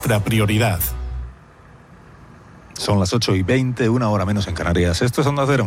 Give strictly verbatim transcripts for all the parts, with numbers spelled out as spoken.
nuestra prioridad. Son las ocho y veinte, una hora menos en Canarias. Esto es Onda Cero.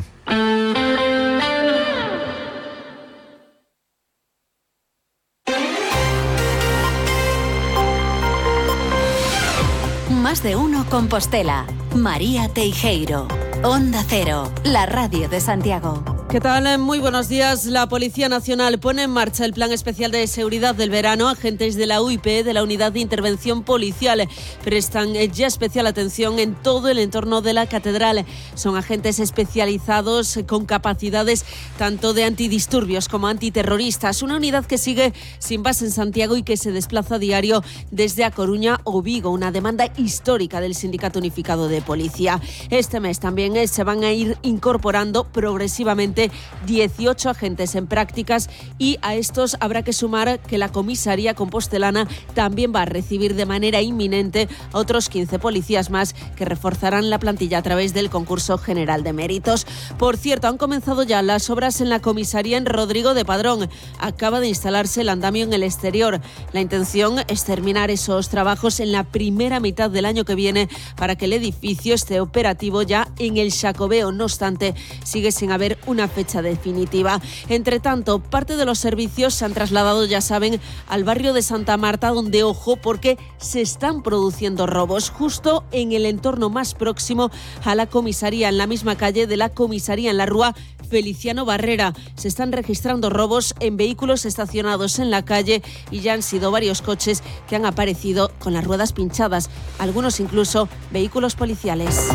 Más de uno Compostela. María Teijeiro. Onda Cero, la radio de Santiago. ¿Qué tal? Muy buenos días. La Policía Nacional pone en marcha el Plan Especial de Seguridad del Verano. Agentes de la U I P, de la Unidad de Intervención Policial, prestan ya especial atención en todo el entorno de la catedral. Son agentes especializados con capacidades tanto de antidisturbios como antiterroristas. Una unidad que sigue sin base en Santiago y que se desplaza a diario desde A Coruña o Vigo, una demanda histórica del Sindicato Unificado de Policía. Este mes también se van a ir incorporando progresivamente dieciocho agentes en prácticas y a estos habrá que sumar que la comisaría compostelana también va a recibir de manera inminente a otros quince policías más que reforzarán la plantilla a través del concurso general de méritos. Por cierto, han comenzado ya las obras en la comisaría en Rodrigo de Padrón. Acaba de instalarse el andamio en el exterior. La intención es terminar esos trabajos en la primera mitad del año que viene para que el edificio esté operativo ya en el Xacobeo. No obstante, sigue sin haber una fecha definitiva. Entre tanto, parte de los servicios se han trasladado, ya saben, al barrio de Santa Marta, donde, ojo, porque se están produciendo robos justo en el entorno más próximo a la comisaría, en la misma calle de la comisaría, en la Rúa Feliciano Barrera. Se están registrando robos en vehículos estacionados en la calle y ya han sido varios coches que han aparecido con las ruedas pinchadas, algunos incluso vehículos policiales.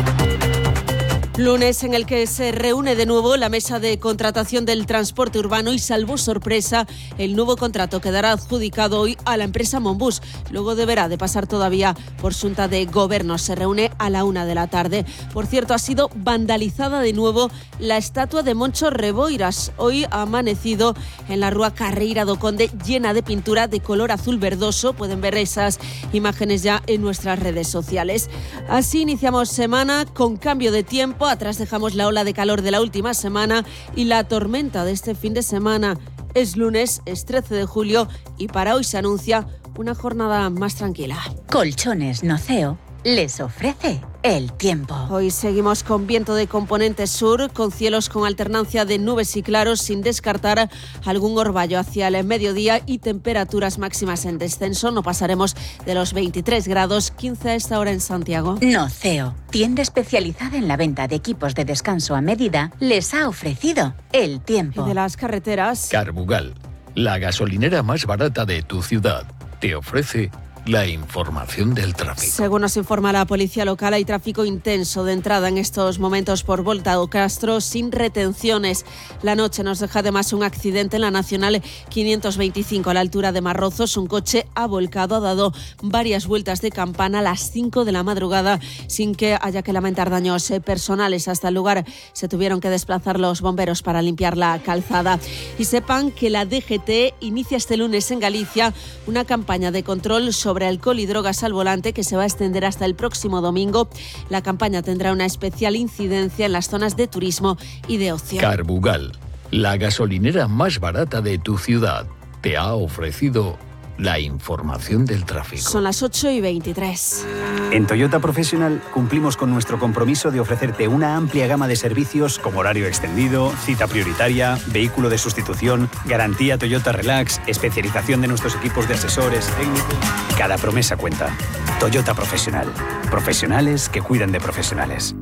Lunes en el que se reúne de nuevo la mesa de contratación del transporte urbano y, salvo sorpresa, el nuevo contrato quedará adjudicado hoy a la empresa Monbus. Luego deberá de pasar todavía por Xunta de Gobierno. Se reúne a la una de la tarde. Por cierto, ha sido vandalizada de nuevo la estatua de Moncho Reboiras. Hoy ha amanecido en la Rúa Carreira do Conde llena de pintura de color azul verdoso. Pueden ver esas imágenes ya en nuestras redes sociales. Así iniciamos semana con cambio de tiempo. Atrás dejamos la ola de calor de la última semana y la tormenta de este fin de semana. Es lunes, es trece de julio y para hoy se anuncia una jornada más tranquila. Colchones Noceo les ofrece el tiempo. Hoy seguimos con viento de componente sur, con cielos con alternancia de nubes y claros, sin descartar algún orvallo hacia el mediodía y temperaturas máximas en descenso. No pasaremos de los veintitrés grados, quince a esta hora en Santiago. Noceo, tienda especializada en la venta de equipos de descanso a medida, les ha ofrecido el tiempo. Y de las carreteras, Carbugal, la gasolinera más barata de tu ciudad, te ofrece la información del tráfico. Según nos informa la policía local, hay tráfico intenso de entrada en estos momentos por Volta o Castro, sin retenciones. La noche nos deja además un accidente en la Nacional quinientos veinticinco a la altura de Marrozos. Un coche ha volcado, ha dado varias vueltas de campana a las cinco de la madrugada sin que haya que lamentar daños personales. Hasta el lugar se tuvieron que desplazar los bomberos para limpiar la calzada. Y sepan que la D G T inicia este lunes en Galicia una campaña de control sobre sobre alcohol y drogas al volante que se va a extender hasta el próximo domingo. La campaña tendrá una especial incidencia en las zonas de turismo y de ocio. Carbugal, la gasolinera más barata de tu ciudad, te ha ofrecido la información del tráfico. Son las ocho y veintitrés. En Toyota Professional cumplimos con nuestro compromiso de ofrecerte una amplia gama de servicios como horario extendido, cita prioritaria, vehículo de sustitución, garantía Toyota Relax, especialización de nuestros equipos de asesores técnicos. Cada promesa cuenta. Toyota Professional. Profesionales que cuidan de profesionales.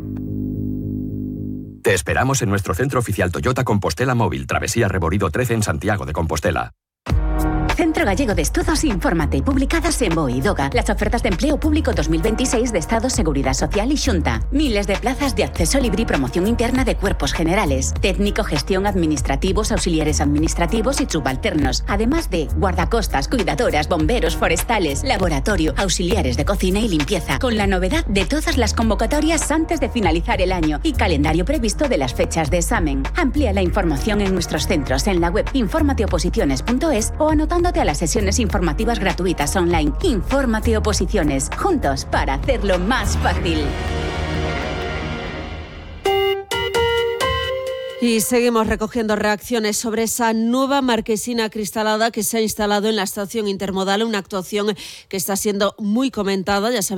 Te esperamos en nuestro centro oficial Toyota Compostela Móvil, Travesía Reborido trece en Santiago de Compostela. Centro Gallego de Estudos Infórmate, publicadas en B O E y D O G A. Las ofertas de empleo público dos mil veintiséis de Estado, Seguridad Social y Xunta. Miles de plazas de acceso libre y promoción interna de cuerpos generales. Técnico, gestión, administrativos, auxiliares administrativos y subalternos. Además de guardacostas, cuidadoras, bomberos, forestales, laboratorio, auxiliares de cocina y limpieza. Con la novedad de todas las convocatorias antes de finalizar el año y calendario previsto de las fechas de examen. Amplía la información en nuestros centros en la web informateoposiciones punto es o anotando a las sesiones informativas gratuitas online. Infórmate Oposiciones, juntos para hacerlo más fácil. Y seguimos recogiendo reacciones sobre esa nueva marquesina acristalada que se ha instalado en la estación intermodal, una actuación que está siendo muy comentada. Ya sabéis